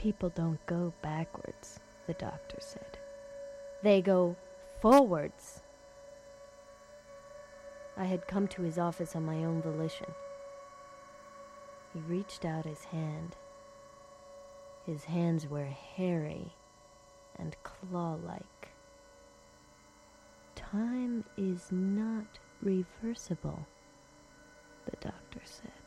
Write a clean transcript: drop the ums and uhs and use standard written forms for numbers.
People don't go backwards, the doctor said. They go forwards. I had come to his office on my own volition. He reached out his hand. His hands were hairy and claw-like. Time is not reversible, the doctor said.